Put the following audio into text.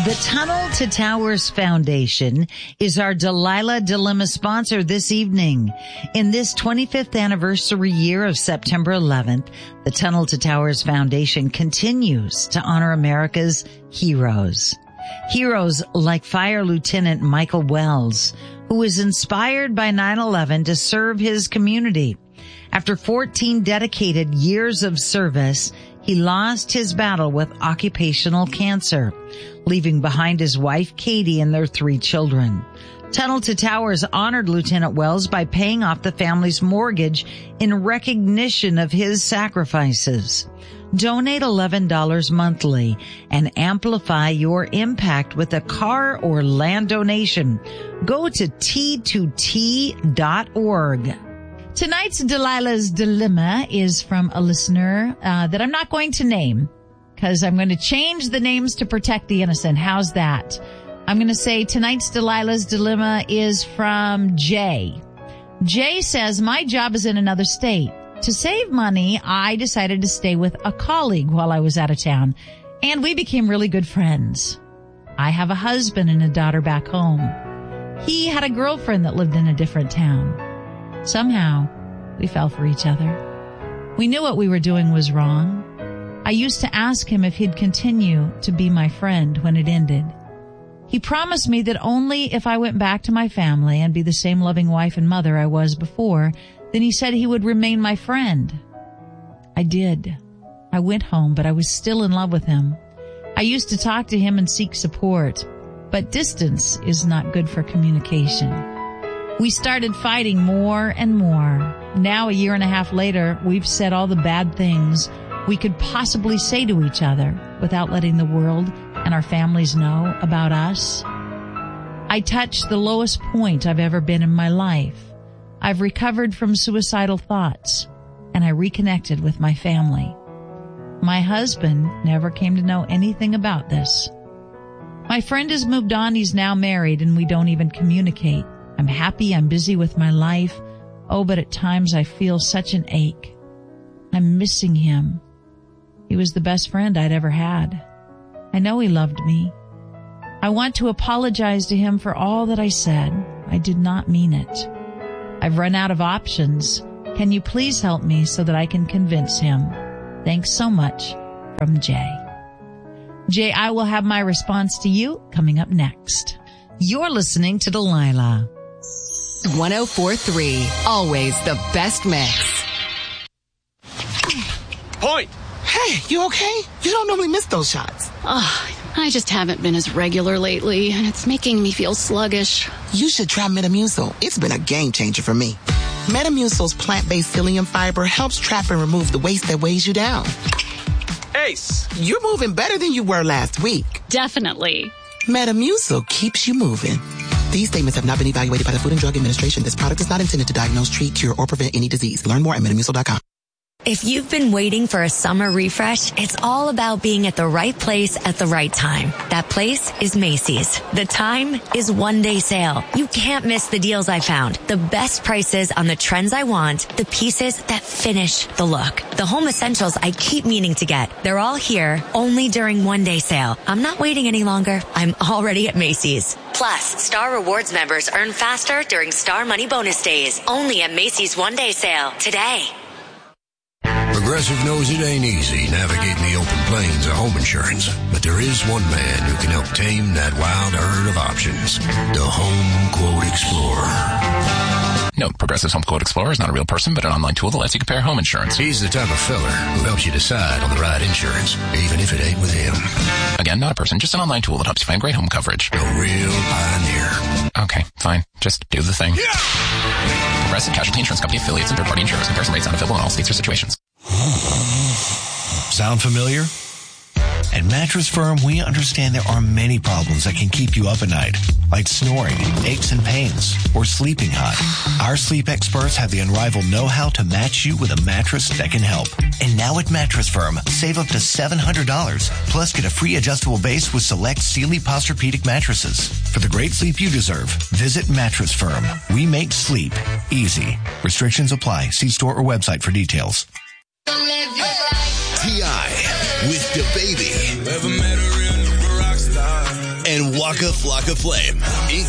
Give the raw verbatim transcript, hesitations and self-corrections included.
The Tunnel to Towers Foundation is our Delilah Dilemma sponsor this evening. In this twenty-fifth anniversary year of September eleventh, the Tunnel to Towers Foundation continues to honor America's heroes. Heroes like Fire Lieutenant Michael Wells, who was inspired by nine eleven to serve his community. After fourteen dedicated years of service, he lost his battle with occupational cancer, leaving behind his wife, Katie, and their three children. Tunnel to Towers honored Lieutenant Wells by paying off the family's mortgage in recognition of his sacrifices. Donate eleven dollars monthly and amplify your impact with a car or land donation. Go to T two T dot org. Tonight's Delilah's Dilemma is from a listener uh, that I'm not going to name because I'm going to change the names to protect the innocent. How's that? I'm going to say tonight's Delilah's Dilemma is from Jay. Jay says, my job is in another state. To save money, I decided to stay with a colleague while I was out of town, and we became really good friends. I have a husband and a daughter back home. He had a girlfriend that lived in a different town. Somehow, we fell for each other. We knew what we were doing was wrong. I used to ask him if he'd continue to be my friend when it ended. He promised me that only if I went back to my family and be the same loving wife and mother I was before, then he said he would remain my friend. I did. I went home, but I was still in love with him. I used to talk to him and seek support, but distance is not good for communication. We started fighting more and more. Now, a year and a half later, we've said all the bad things we could possibly say to each other without letting the world and our families know about us. I touched the lowest point I've ever been in my life. I've recovered from suicidal thoughts, and I reconnected with my family. My husband never came to know anything about this. My friend has moved on. He's now married, and we don't even communicate. I'm happy. I'm busy with my life. Oh, but at times I feel such an ache. I'm missing him. He was the best friend I'd ever had. I know he loved me. I want to apologize to him for all that I said. I did not mean it. I've run out of options. Can you please help me so that I can convince him? Thanks so much. From Jay. Jay, I will have my response to you coming up next. You're listening to Delilah. one oh four point three. Always the best mix. Point! Hey, you okay? You don't normally miss those shots. Oh, I just haven't been as regular lately, and it's making me feel sluggish. You should try Metamucil. It's been a game changer for me. Metamucil's plant-based psyllium fiber helps trap and remove the waste that weighs you down. Ace! You're moving better than you were last week. Definitely. Metamucil keeps you moving. These statements have not been evaluated by the Food and Drug Administration. This product is not intended to diagnose, treat, cure, or prevent any disease. Learn more at metamucil dot com. If you've been waiting for a summer refresh, it's all about being at the right place at the right time. That place is Macy's. The time is one day sale. You can't miss the deals I found. The best prices on the trends I want, the pieces that finish the look. The home essentials I keep meaning to get. They're all here only during one day sale. I'm not waiting any longer. I'm already at Macy's. Plus, Star Rewards members earn faster during Star Money Bonus Days. Only at Macy's one day sale today. Progressive knows it ain't easy navigating the open plains of home insurance, but there is one man who can help tame that wild herd of options. The Home Quote Explorer. Note, Progressive's Home Quote Explorer is not a real person, but an online tool that lets you compare home insurance. He's the type of fella who helps you decide on the right insurance, even if it ain't with him. Again, not a person, just an online tool that helps you find great home coverage. A real pioneer. Okay, fine. Just do the thing. Yeah! Progressive Casualty Insurance Company affiliates and third-party insurers. Comparison rates not available in all states or situations. Sound familiar? At Mattress Firm, we understand there are many problems that can keep you up at night, like snoring, aches and pains, or sleeping hot. Our sleep experts have the unrivaled know-how to match you with a mattress that can help. And now at Mattress Firm, save up to seven hundred dollars, plus get a free adjustable base with select Sealy Posturepedic mattresses. For the great sleep you deserve, visit Mattress Firm. We make sleep easy. Restrictions apply. See store or website for details. T I with DaBaby. Ever met a real nigga rock star? and Waka Flocka Flame.